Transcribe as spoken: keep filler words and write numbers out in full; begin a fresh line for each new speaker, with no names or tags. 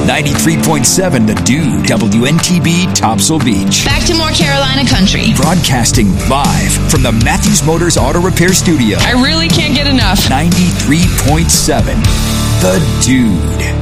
ninety-three point seven The Dude, W N T B, Topsail Beach.
Back to more Carolina country.
Broadcasting live from the Matthews Motors Auto Repair Studio.
I really can't get enough.
ninety-three point seven The Dude.